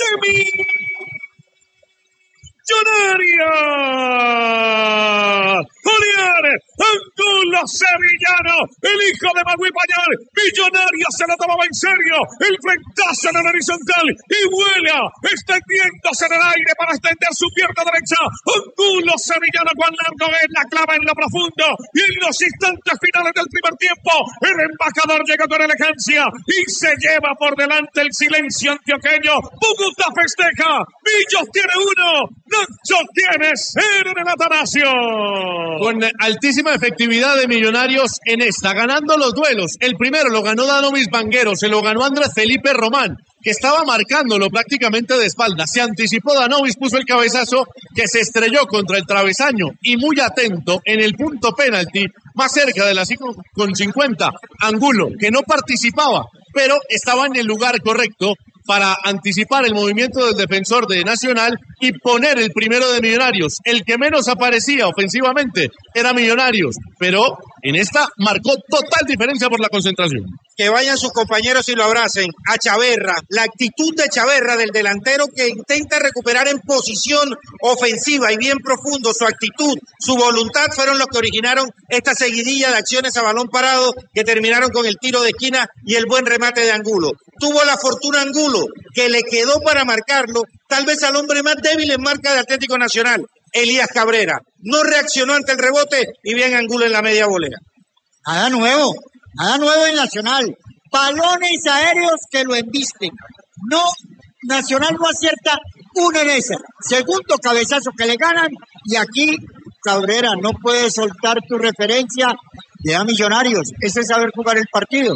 Millonaria. Julián Angulo Sevillano, el hijo de Magui Pañal. Millonario se lo tomaba en serio. El frentazo en el horizontal y vuela, extendiéndose en el aire para extender su pierna derecha. Angulo Sevillano, cuán largo es, la clava en lo profundo. Y en los instantes finales del primer tiempo, el embajador llega con elegancia y se lleva por delante el silencio antioqueño. Bogotá festeja. Millos tiene 1, Nacho tiene 0 en el Atanasio. Con altísima efectividad de Millonarios en esta, ganando los duelos. El primero lo ganó Danovis Vanguero, se lo ganó Andrés Felipe Román, que estaba marcándolo prácticamente de espalda. Se anticipó Danovis, puso el cabezazo que se estrelló contra el travesaño y muy atento en el punto penalti, más cerca de las 5:50. Angulo, que no participaba, pero estaba en el lugar correcto para anticipar el movimiento del defensor de Nacional y poner el primero de Millonarios. El que menos aparecía ofensivamente era Millonarios, pero en esta marcó total diferencia por la concentración. Que vayan sus compañeros y lo abracen a Chaverra, la actitud de Chaverra, del delantero que intenta recuperar en posición ofensiva y bien profundo. Su actitud, su voluntad fueron los que originaron esta seguidilla de acciones a balón parado que terminaron con el tiro de esquina y el buen remate de Angulo. Tuvo la fortuna Angulo, que le quedó para marcarlo, tal vez al hombre más débil en marca de Atlético Nacional, Elías Cabrera. No reaccionó ante el rebote y bien Angulo en la media volea. Nada nuevo en Nacional. Balones aéreos que lo embisten. No, Nacional no acierta una en esa. Segundo cabezazo que le ganan y aquí Cabrera no puede soltar tu referencia. Le da Millonarios. Ese es saber jugar el partido.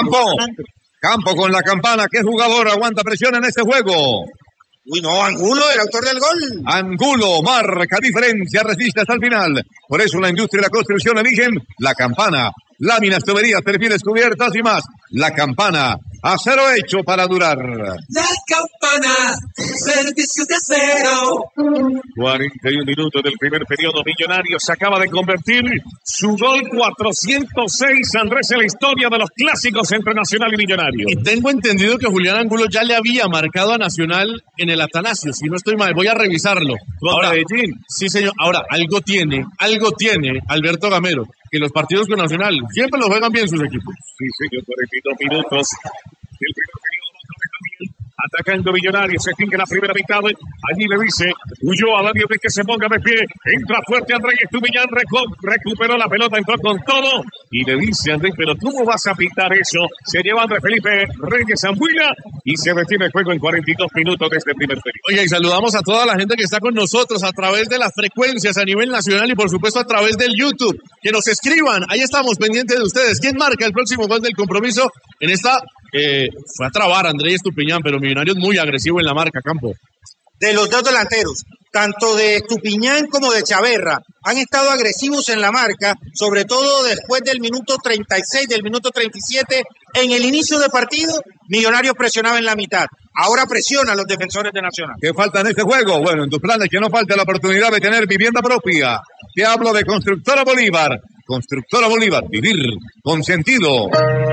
Campo con la campana. ¿Qué jugador aguanta presión en este juego? Uy, no, Angulo, el autor del gol. Angulo marca diferencia, resiste hasta el final. Por eso la industria y la construcción eligen la campana. Láminas, tuberías, perfiles cubiertas y más. La campana, acero hecho para durar. La campana, servicios de acero. 41 minutos del primer periodo. Millonarios se acaba de convertir su gol 406, Andrés, en la historia de los clásicos entre Nacional y Millonarios. Y tengo entendido que Julián Angulo ya le había marcado a Nacional en el Atanasio, si no estoy mal, voy a revisarlo. Ahora, sí, señor. Ahora, algo tiene Alberto Gamero, que los partidos con Nacional siempre lo juegan bien sus equipos. Sí, señor, 42 minutos del primer periodo. Atacando Millonarios, se extingue la primera mitad. Allí le dice Ulloa a Daniel que se ponga de pie. Entra fuerte Andrés Estupiñán, recuperó la pelota, entró con todo. Y le dice Andrés, pero ¿cómo vas a pitar eso? Se lleva Andrés Felipe Reyes Zambuila y se detiene el juego en 42 minutos de este primer periodo. Oye, y saludamos a toda la gente que está con nosotros a través de las frecuencias a nivel nacional y por supuesto a través del YouTube. Que nos escriban, ahí estamos pendientes de ustedes. ¿Quién marca el próximo gol del compromiso en esta? Fue a trabar Andrés Estupiñán, pero Millonarios muy agresivo en la marca, Campo. De los dos delanteros, tanto de Estupiñán como de Chaverra, han estado agresivos en la marca, sobre todo después del minuto 36, del minuto 37. En el inicio del partido, Millonarios presionaba en la mitad. Ahora presiona a los defensores de Nacional. ¿Qué falta en este juego? Bueno, en tus planes que no falte la oportunidad de tener vivienda propia. Te hablo de Constructora Bolívar. Constructora Bolívar, vivir con sentido.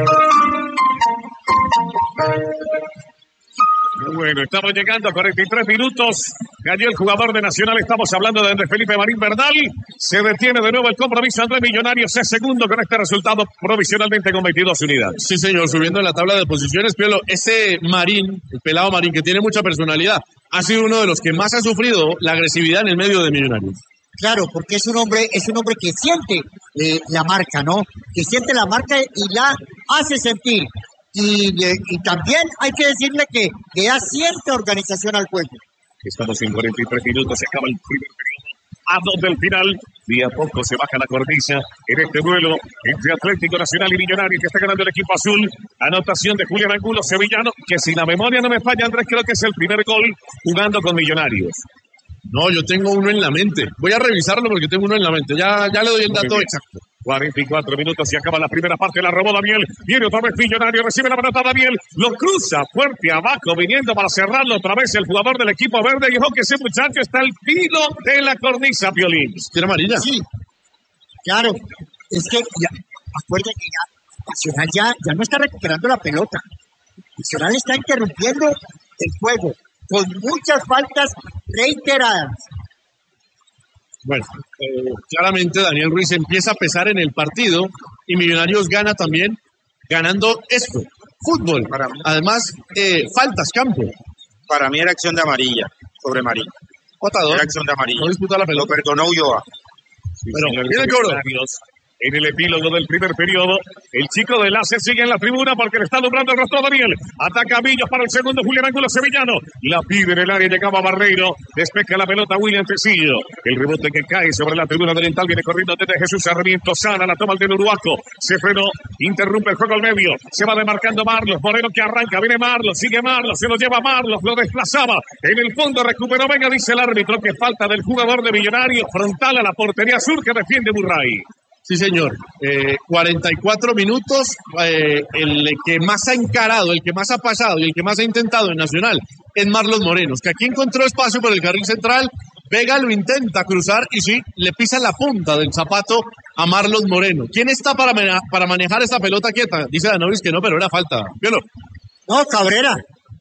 Bueno, estamos llegando a 43 minutos. Cayó el jugador de Nacional. Estamos hablando de Andrés Felipe Marín Bernal. Se detiene de nuevo el compromiso. Andrés Millonarios es segundo con este resultado provisionalmente con 22 unidades. Sí, señor, subiendo en la tabla de posiciones, Piolo. Ese Marín, el pelado Marín, que tiene mucha personalidad, ha sido uno de los que más ha sufrido la agresividad en el medio de Millonarios. Claro, porque es un hombre que siente la marca, ¿no? Que siente la marca y la hace sentir. Y también hay que decirle que da cierta organización al juego. Estamos en 43 minutos, se acaba el primer periodo. A dos del final, y a poco se baja la cornisa en este duelo entre Atlético Nacional y Millonarios, que está ganando el equipo azul. Anotación de Julián Angulo Sevillano, que si la memoria no me falla, Andrés, creo que es el primer gol jugando con Millonarios. No, yo tengo uno en la mente. Voy a revisarlo porque tengo uno en la mente. Ya le doy el dato exacto. 44 minutos y acaba la primera parte, la robó Daniel, viene otra vez Millonario, recibe la pelota Daniel, lo cruza fuerte abajo, viniendo para cerrarlo otra vez el jugador del equipo verde, y ojo que ese muchacho está al filo de la cornisa, Piolín. ¿Tiene amarilla? Sí, claro, es que acuérdense que Nacional ya no está recuperando la pelota, Nacional está interrumpiendo el juego, con muchas faltas reiteradas. Bueno, claramente Daniel Ruiz empieza a pesar en el partido y Millonarios gana también, ganando esto, fútbol. Además, faltas, campo. Para mí era acción de amarilla sobre Marín. Patador. Era acción de amarilla. No disputa la pelota. Lo perdonó Ulloa. Pero viene el cobro. En el epílogo del primer periodo, el chico de Lace sigue en la tribuna porque le está nombrando el rostro a Daniel. Ataca a Millos para el segundo, Julián Angulo sevillano. La pide en el área, llegaba Barreiro. Despeja la pelota William Tecillo. El rebote que cae sobre la tribuna oriental viene corriendo desde Jesús Sarmiento. Sana, la toma el del Uruaco. Se frenó, interrumpe el juego al medio. Se va demarcando Marlos. Moreno que arranca, viene Marlos, sigue Marlos, se lo lleva Marlos, lo desplazaba. En el fondo recuperó, venga, dice el árbitro que falta del jugador de Millonarios. Frontal a la portería sur que defiende Burray. Sí, señor. 44 minutos. El que más ha encarado, el que más ha pasado y el que más ha intentado en Nacional es Marlos Morenos, que aquí encontró espacio por el carril central. Vega lo intenta cruzar y sí, le pisa la punta del zapato a Marlos Moreno. ¿Quién está para manejar esta pelota quieta? Dice Danovis que no, pero era falta. ¿Violo? No, Cabrera.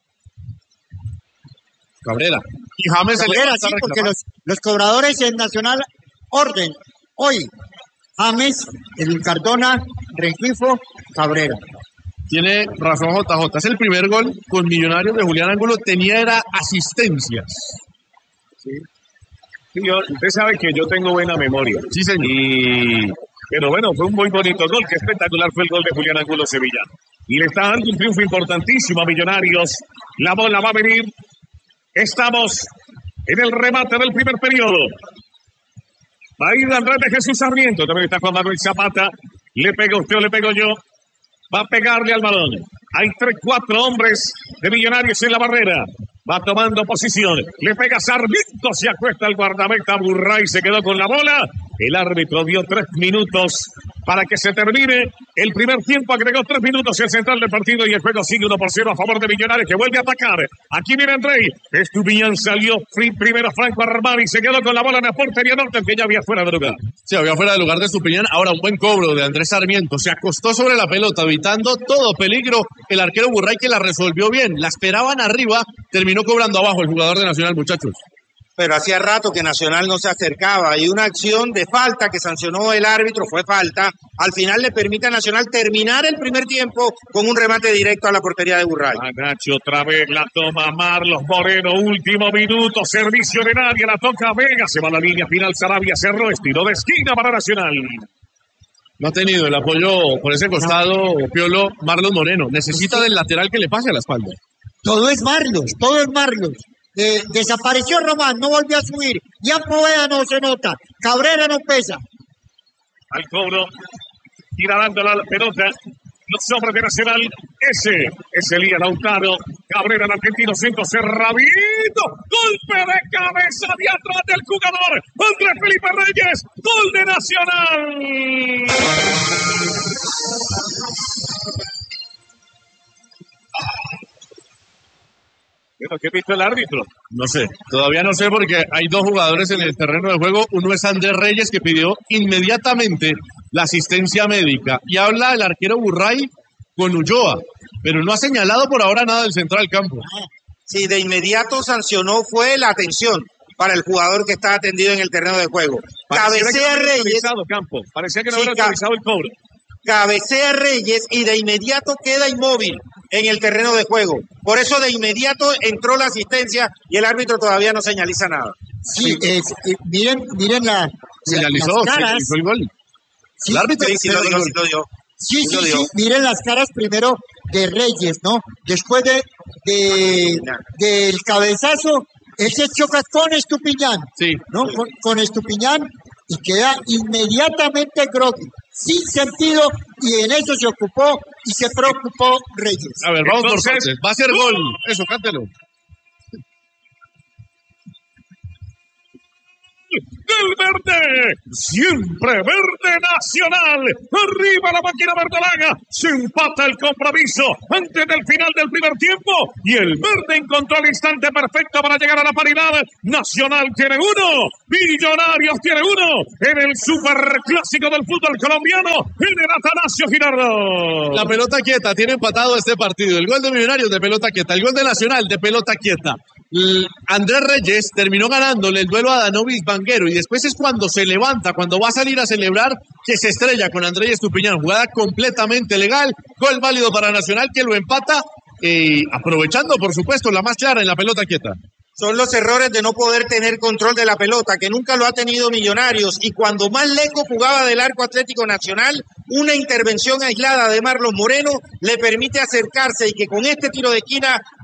Y James Cabrera, sí, porque los cobradores en Nacional orden. Hoy, James, el Cardona, Rengifo, Cabrera. Tiene razón JJ. Es el primer gol con Millonarios de Julián Angulo. Era asistencias. Sí, usted sabe que yo tengo buena memoria. Sí, señor. Pero bueno, fue un muy bonito gol. Qué espectacular fue el gol de Julián Angulo sevillano. Y le está dando un triunfo importantísimo a Millonarios. La bola va a venir. Estamos en el remate del primer periodo. Va a ir Andrés de Jesús Sarmiento. También está Juan Manuel Zapata. Le pega usted o le pego yo. Va a pegarle al balón. Hay 3-4 hombres de Millonarios en la barrera. Va tomando posición. Le pega Sarmiento. Se acuesta el guardameta Burray. Se quedó con la bola. El árbitro dio 3 minutos para que se termine el primer tiempo. Agregó 3 minutos el central del partido y el juego sigue 1-0 a favor de Millonarios, que vuelve a atacar. Aquí viene Andrei. Estupiñán salió primero Franco Armani. Se quedó con la bola en la portería norte, que ya había fuera de lugar. Sí, había fuera de lugar de Estupiñán. Ahora un buen cobro de Andrés Sarmiento. Se acostó sobre la pelota, evitando todo peligro. El arquero Burray, que la resolvió bien. La esperaban arriba. Terminó cobrando abajo el jugador de Nacional, muchachos. Pero hacía rato que Nacional no se acercaba y una acción de falta que sancionó el árbitro fue falta. Al final le permite a Nacional terminar el primer tiempo con un remate directo a la portería de Burray. Nacho otra vez la toma Marlos Moreno, último minuto, servicio en el área, la toca Vega, se va a la línea final, Sarabia cerró, estilo de esquina para Nacional. No ha tenido el apoyo por ese costado, Piolo, Marlos Moreno. Necesita del lateral que le pase a la espalda. Todo es Marlos. Desapareció Román, no volvió a subir. Ya Poveda no se nota. Cabrera no pesa. Al cobro, tira dando la pelota. Los hombres de Nacional, ese es Elías Lautaro. Cabrera, el argentino, centro cerradito. Golpe de cabeza de atrás del jugador. Andrés Felipe Reyes. Gol de Nacional. ¿Qué visto el árbitro? No sé, todavía no sé porque hay 2 jugadores en el terreno de juego. Uno es Andrés Reyes, que pidió inmediatamente la asistencia médica. Y habla el arquero Burray con Ulloa, pero no ha señalado por ahora nada del central del campo. Sí, de inmediato sancionó fue la atención para el jugador que está atendido en el terreno de juego. Cabecea Reyes. Parecía que no hubiera autorizado el cobro. Cabecea Reyes y de inmediato queda inmóvil en el terreno de juego. Por eso de inmediato entró la asistencia y el árbitro todavía no señaliza nada. Sí, miren las caras. Hizo el gol. Sí, el árbitro sí lo dio. Sí, miren las caras primero de Reyes, ¿no? Después del cabezazo, él se choca con Estupiñán, sí, ¿no? Con Estupiñán y queda inmediatamente groggy, sin sentido, y en eso se ocupó y se preocupó Reyes. A ver, vamos por partes. Va a ser gol. Eso, cántelo. Del verde, siempre verde Nacional, arriba la máquina verdolaga, se empata el compromiso antes del final del primer tiempo y el verde encontró el instante perfecto para llegar a la paridad. Nacional tiene 1, Millonarios tiene 1 en el superclásico del fútbol colombiano en el Atanasio Girardot. La pelota quieta, tiene empatado este partido, el gol de Millonarios de pelota quieta, el gol de Nacional de pelota quieta. Andrés Reyes terminó ganándole el duelo a Danovis Vanguero y después es cuando se levanta, cuando va a salir a celebrar, que se estrella con Andrés Estupiñán. Jugada completamente legal, gol válido para Nacional que lo empata, aprovechando por supuesto la más clara en la pelota quieta. Son los errores de no poder tener control de la pelota, que nunca lo ha tenido Millonarios, y cuando más lejos jugaba del arco Atlético Nacional, una intervención aislada de Marlon Moreno le permite acercarse y que con este tiro de esquina